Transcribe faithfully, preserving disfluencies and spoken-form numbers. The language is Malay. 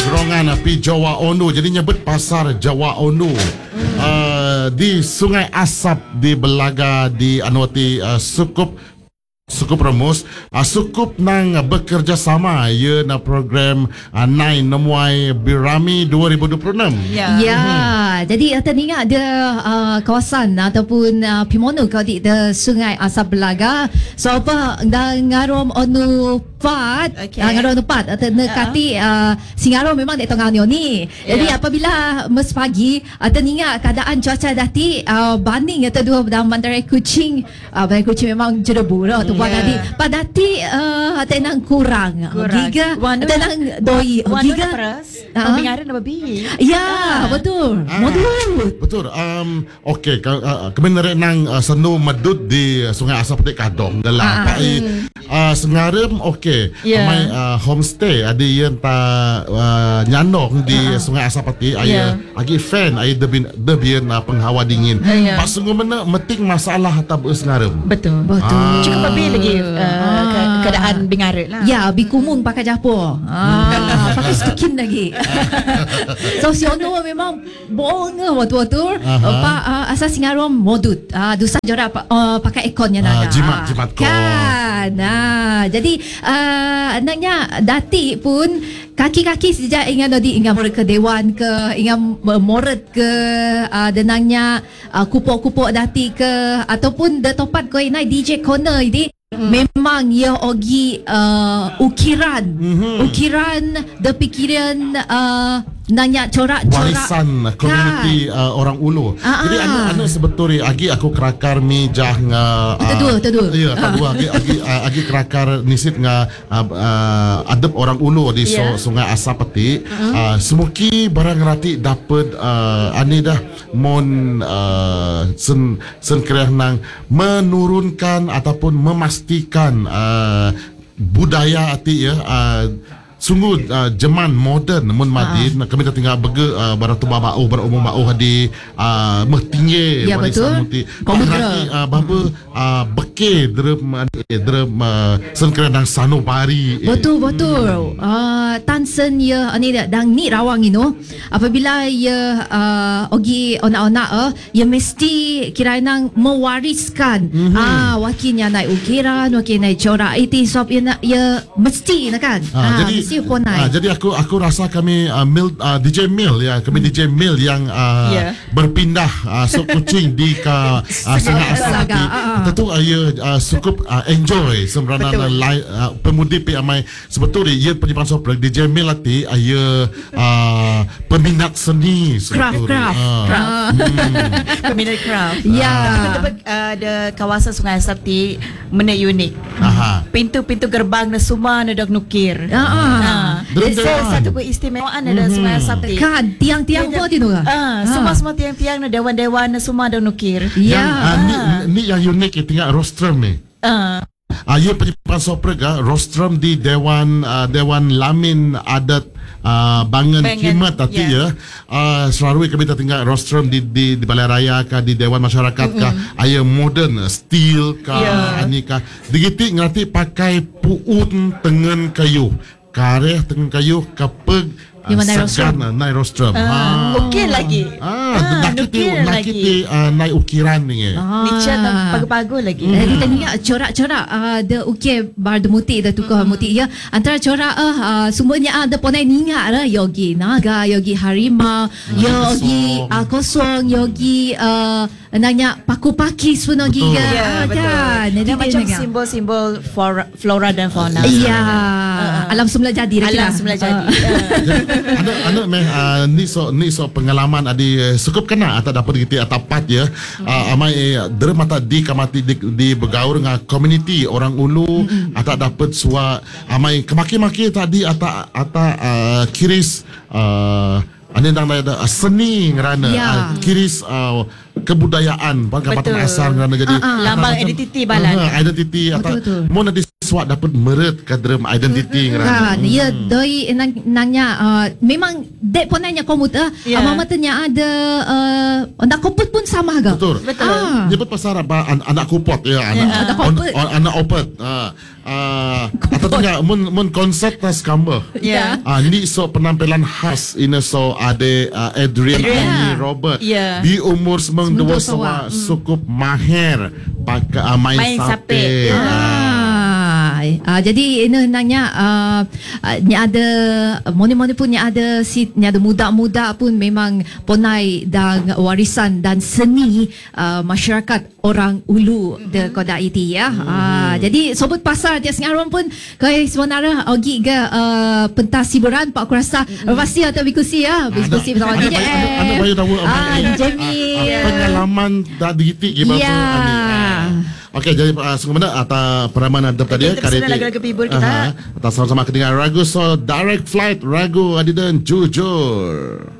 serongan pi Jawa Ondo. Jadi nyebut pasar Jawa Ondo. Hmm. Uh, di Sungai Asap di Belaga di Anuati uh, Sukup Sukup Remus uh, Sukup nang bekerjasama ya na program uh, Nine Nemuai Birami dua ribu dua puluh enam. Ya, ya. Hmm. Jadi uh, teringat ada uh, kawasan ataupun uh, Pimono kau di the Sungai Asap Belaga. So apa dan ngarom onu pat, okay. uh, ngarom onu pat atau nekati uh, Singarom memang di tengah ni. Jadi yeah. apabila mes pagi uh, teringat keadaan cuaca dati uh, banding atau dua dalam Bandaraya Kuching, uh, Bandaraya Kuching memang jerebu lah tu. Yeah. Tadi padati uh, tenang kurang, kurang. Giga tenang doi giga peras pembingaran apa bi ya ah. betul ah. Modul betul um okey uh, kebenaran nang uh, senu medut di Sungai Asap di Kadong dalam ah. pai uh, Sengarim okey yeah. Mai uh, homestay ada yang ta uh, nyandong di ah. Sungai Asap pati aya yeah. agi fan aya debin debian uh, penghawa dingin ah, yeah. Pas sungguh mana meting masalah tab Sengarim betul betul ah. Cukup babi lagi uh, ah. keadaan bingarit lah. Ya, bikumung pakai japur. Ah, pakai skin lagi. So si ono memang bonga waktu-waktu. Apa uh, asal Singarom modut. Ah, uh, dusa jora uh, pakai ekonnya ah, nana. Jimat jimat ko. Kan. Nah, jadi uh, anaknya dati pun kaki-kaki sejak ingat tadi ingat mereka dewan ke ingat moret ke uh, denangnya uh, kupok-kupok dati ke ataupun the topat ko inai D J corner ini mm. memang ia ogi uh, ukiran mm-hmm. ukiran the pikiran uh, nanya corak-corak warisan komuniti kan. uh, orang Ulu. Ah, jadi anak-anak sebetulnya agi aku kerakar mi jah nga uh, tedu ya tedu agi agi uh, agi kerakar nisit nga uh, uh, adep orang Ulu di yeah. so, Sungai Asap peti uh-huh. uh, semuki barang rati dapat uh, ani dah mon uh, sen sen kereh nang menurunkan ataupun memastikan uh, budaya ati ya uh, sungguh uh, zaman moden mun madin uh-huh. kami dah tinggal bege uh, baratu babau berumum bau di uh, mehtingge ya betul komudra uh, baba uh, beke drem drem uh, senkredang sanubari betul betul uh, tansen ya ani dang ni rawang ino apabila ya uh, ogi ona-ona uh, ya mesti kira-kira mewariskan mm-hmm. ah wakinya naik ukiran wakinya naik corak itu sob ya, ya mesti nak kan uh, ah, jadi Ah, jadi aku aku rasa kami uh, Mil, uh, D J Mil ya kami hmm. D J Mil yang uh, yeah. berpindah uh, sok kucing di ke uh, Sungai Asap tentu ia uh, cukup uh, enjoy sebenarnya uh, pemudi pi amai sebetulnya ia penyimpanan soprek D J Mil lati ia uh, peminat seni craft craft uh, craft hmm. peminat craft ya yeah. uh, ada kawasan Sungai Asap ti mana unik aha. Pintu-pintu gerbang na semua na dak nukir uh-huh. Ha. So, satu keistimewaan ada mm-hmm. Sungai Asap kan tiang-tiang apa tu kan ah semua-semua tiang-tiang na dewan-dewan na semua ada nukir ya yang, uh, ni, ni yang unik tinggal rostrum ni ah uh. uh, ia penyimpan soprek uh, rostrum di dewan uh, dewan lamin adat uh, Bangen Kimat tadi yeah. ya uh, selalu kami tinggal rostrum di di di Balai Raya kah di Dewan Masyarakat kah mm-hmm. ayah modern steel kah yeah. ani kah digiti ngerti pakai puun tengen kayu kareh tengah kayu kapeg segan naik rostrum. Ah, ukir lagi. Ah, nak kita nak kita naik ukiran ni. Ni cat pagu-pagu lagi. Jadi tanya corak-corak the ukir bar de muti the tukar muti ya. Antara corak ah semuanya ada ponai ningat lah yogi naga, yogi harimau, yogi kosong, yogi nanya paku pakis pun yogi kan. Dia macam simbol-simbol flora dan fauna. Iya. Alam semula jadi. Alam semula jadi. Anak anak meh uh, ni so ni so pengalaman adi uh, cukup kena atau dapat kita atapat ya uh, amai uh, derem mata di kamati di, di bergaul dengan community orang Ulu mm-hmm. atau dapat suat amai kemaki-maki tadi atau atau uh, kiris uh, ane nang ada seni ngerana yeah. uh, kiris uh, kebudayaan bangga mata asal ngerana jadi uh-uh. lambang identiti balan uh, identiti atau mau di swat dapat meret kadram identity kan ya doi nang, nanya uh, memang dek pun nanya komputer Ya. yeah. mama tanya ada uh, nak koput pun sama ke betul Betul. ah. Nyebut pasal apa an, anak kupot ya anak Ya, anak on, kupot. on, anak opet ah ah atau tengah mun mun konsert tas kamba Ya. ah ni so penampilan khas ini so ada uh, Adrian Adrian. Annie Robert Ya. di umur sembilan Sembilan dua dua sawa. sawa cukup mahir pakai uh, main, Main sape, sape. Ah. Ah, ah, jadi ini nanya uh, uh, ni ada moni-moni pun ni ada si ni ada muda-muda pun memang ponai dan warisan dan seni uh, masyarakat orang Ulu mm-hmm. de Kodai itu ya. Mm-hmm. Ah, jadi sobat pasar dia sengaron pun kai sebenarnya ogi ke uh, pentas hiburan Pak Kurasa. Mm-hmm. Pasti atau diskusi ya, diskusi bersama D J. Anda bayu tahu Ah, Jamie. pengalaman dah digitik gimana Ya. Okey, jadi uh, sebenarnya atas peraman adab tadi Kita bersama lagu-lagu hibur kita. Aha, atas sama-sama kedengar ragu so direct flight ragu adidan jujur.